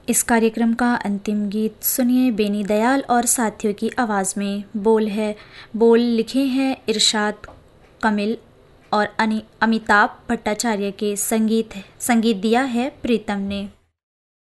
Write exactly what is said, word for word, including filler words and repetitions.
इस कार्यक्रम का अंतिम गीत सुनिए बेनी दयाल और साथियों की आवाज़ में। बोल है बोल लिखे हैं इरशाद कमिल और अमिताभ भट्टाचार्य के संगीत संगीत दिया है प्रीतम ने।